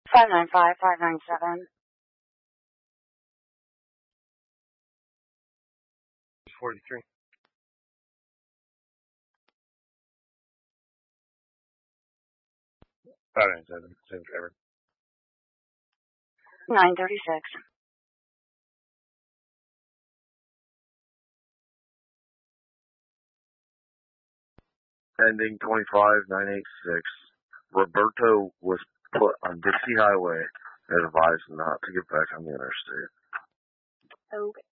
595-597. 43. Same driver. 936. Ending 25986. Roberto was put on Dixie Highway and advised not to get back on the interstate. Okay.